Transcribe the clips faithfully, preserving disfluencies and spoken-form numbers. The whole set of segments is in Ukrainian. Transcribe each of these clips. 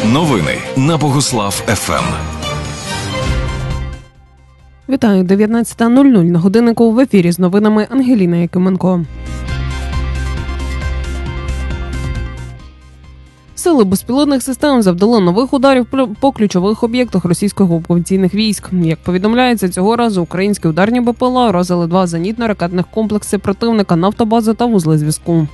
Новини на Богуслав еф ем. Вітаю, дев'ятнадцята нуль нуль на годиннику, в ефірі з новинами Ангеліна Якименко. Сили безпілотних систем завдали нових ударів по ключових об'єктах російських окупаційних військ. Як повідомляється, цього разу українські ударні Бе Пе Ел А вразили два зенітно-ракетних комплекси противника, нафтобази та вузли зв'язку.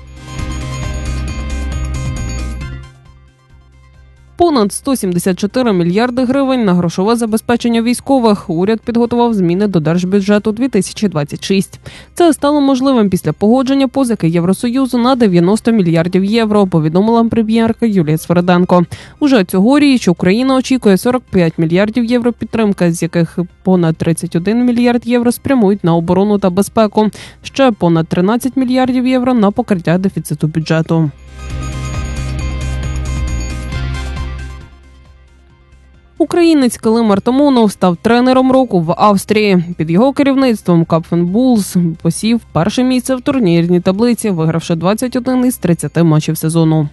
Понад сто сімдесят чотири мільярди гривень на грошове забезпечення військових. Уряд підготував зміни до Держбюджету дві тисячі двадцять шість. Це стало можливим після погодження позики Євросоюзу на дев'яносто мільярдів євро, повідомила прем'єрка Юлія Свериденко. Уже цьогоріч Україна очікує сорок п'ять мільярдів євро підтримки, з яких понад тридцять один мільярд євро спрямують на оборону та безпеку. Ще понад тринадцять мільярдів євро на покриття дефіциту бюджету. Українець Килим Артамонов став тренером року в Австрії. Під його керівництвом Капфен Булс посів перше місце в турнірній таблиці, вигравши двадцять один із тридцяти матчів сезону.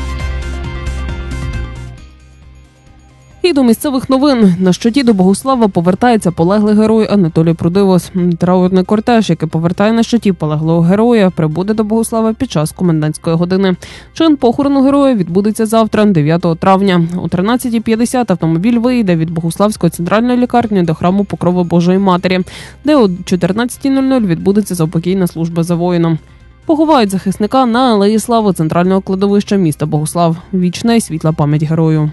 І до місцевих новин. На щиті до Богуслава повертається полеглий герой Анатолій Прудивос. Траурний кортеж, який повертає на щиті полеглого героя, прибуде до Богуслава під час комендантської години. Чин похорону героя відбудеться завтра, дев'ятого травня. О тринадцятій п'ятдесят автомобіль виїде від Богуславської центральної лікарні до храму Покрови Божої Матері, де о чотирнадцятій нуль нуль відбудеться заупокійна служба за воїном. Поховають захисника на Алеї Слави центрального кладовища міста Богуслав. Вічна і світла пам'ять герою.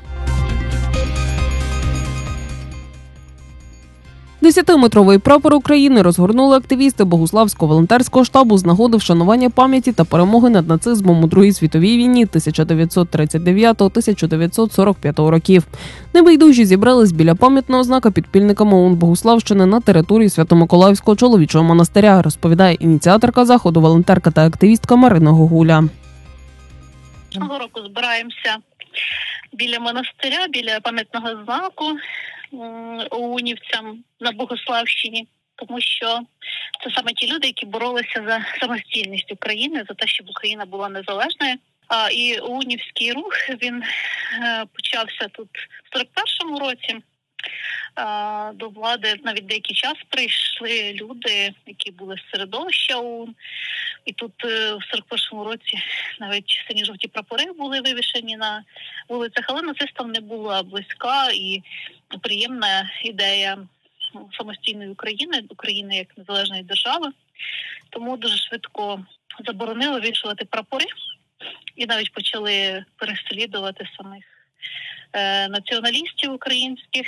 Десятиметровий прапор України розгорнули активісти Богуславського волонтерського штабу з нагоди вшанування пам'яті та перемоги над нацизмом у Другій світовій війні тисяча дев'ятсот тридцять дев'ятого - тисяча дев'ятсот сорок п'ятого років. Небайдужі зібрались біля пам'ятного знака підпільникам ОУН Богуславщини на території Свято-Миколаївського чоловічого монастиря, розповідає ініціаторка заходу, волонтерка та активістка Марина Гогуля. Цього року збираємося біля монастиря, біля пам'ятного знаку оунівцям на Богуславщині, тому що це саме ті люди, які боролися за самостійність України, за те, щоб Україна була незалежною. А і оунівський рух, він почався тут в сорок першому році. До влади навіть деякий час прийшли люди, які були з середовища ОУН. І тут в сорок першому році навіть сині-жовті прапори були вивішені на вулицях, але нацистам не була близька і приємна ідея самостійної України, України як незалежної держави. Тому дуже швидко заборонили вивішувати прапори і навіть почали переслідувати самих е, націоналістів українських.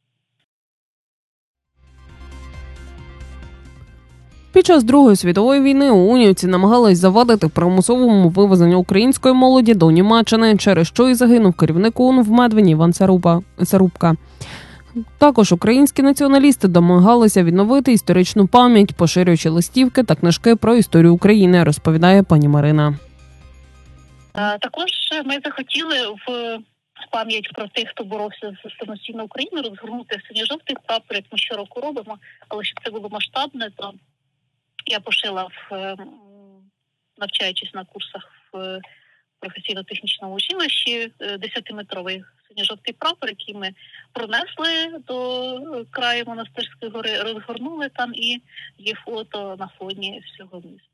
Під час Другої світової війни оунівці намагались завадити примусовому вивезенню української молоді до Німеччини, через що і загинув керівник ОУН в Медвині Іван Сарубка. Також українські націоналісти домагалися відновити історичну пам'ять, поширюючи листівки та книжки про історію України, розповідає пані Марина. Також ми захотіли в пам'ять про тих, хто боровся за самостійну Україну, розгорнути синьо-жовтий прапор, як ми щороку робимо, але щоб це було масштабне, то я пошила, в, навчаючись на курсах в професійно-технічному училищі, десятиметровий синьо-жовтий прапор, який ми пронесли до краю Монастирської гори, розгорнули там і є фото на фоні всього міста.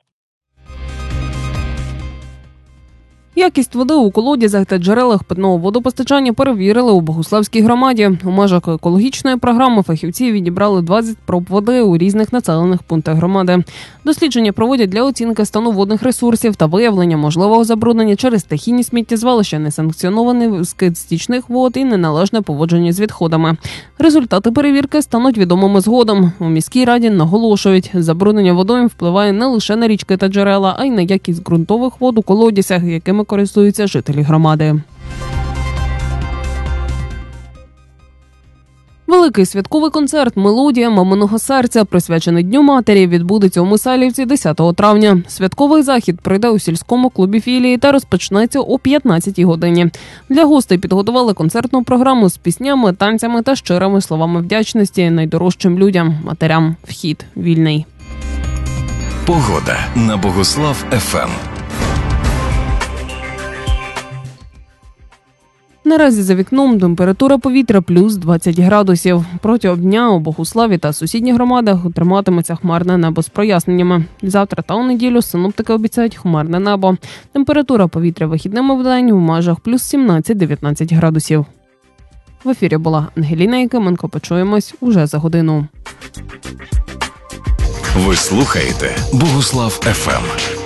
Якість води у колодязях та джерелах питного водопостачання перевірили у Богуславській громаді. У межах екологічної програми фахівці відібрали двадцять проб води у різних населених пунктах громади. Дослідження проводять для оцінки стану водних ресурсів та виявлення можливого забруднення через стихійні сміттєзвалища, несанкціонований скид стічних вод і неналежне поводження з відходами. Результати перевірки стануть відомими згодом. У міській раді наголошують, забруднення водою впливає не лише на річки та джерела, а й на якість ґрунтових вод у колодязях, якими користуються жителі громади. Великий святковий концерт «Мелодія маминого серця», присвячений Дню матері, відбудеться у Мисалівці десятого травня. Святковий захід пройде у сільському клубі філії та розпочнеться о п'ятнадцятій годині. Для гостей підготували концертну програму з піснями, танцями та щирими словами вдячності найдорожчим людям – матерям. Вхід вільний. Погода на Богуслав еф ем. Наразі за вікном температура повітря плюс двадцять градусів. Протягом дня у Богуславі та сусідніх громадах триматиметься хмарне небо з проясненнями. Завтра та у неділю синоптики обіцяють хмарне небо. Температура повітря вихідними вдень у межах плюс сімнадцять-дев'ятнадцять градусів. В ефірі була Ангеліна Якименко. Почуємось уже за годину. Ви слухаєте Богуслав еф ем.